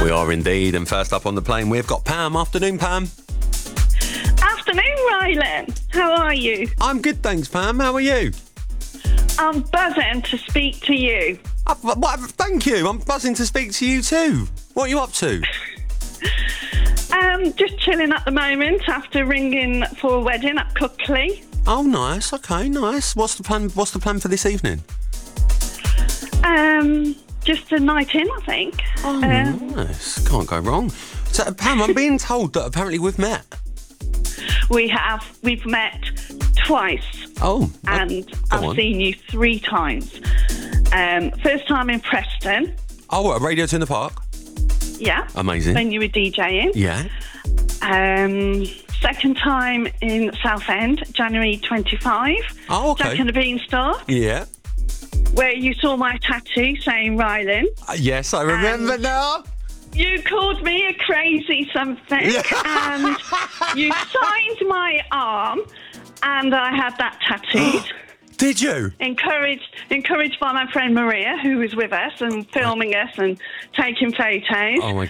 We are indeed. And first up on the plane, we've got Pam. Afternoon, Pam. Afternoon, Rylan. How are you? I'm good, thanks, Pam. How are you? I'm buzzing to speak to you. Thank you. I'm buzzing to speak to you too. What are you up to? Just chilling at the moment after ringing for a wedding at Cookley. Oh, nice. Okay, nice. What's the plan for this evening? Just a night in, I think. Oh, nice. Can't go wrong. So, Pam, I'm being told that apparently we've met. We've met twice. Oh. And I've seen you 3 times. First time in Preston. Oh, what, Radio in the Park? Yeah. Amazing. When you were DJing. Yeah. Second time in Southend, January 25. Oh, okay. Jack and the Beanstalk. Yeah. Where you saw my tattoo saying Rylan. Yes, I remember now. You called me a crazy something, and you signed my arm, and I had that tattooed. Did you? Encouraged by my friend Maria, who was with us and filming us and taking photos. Oh my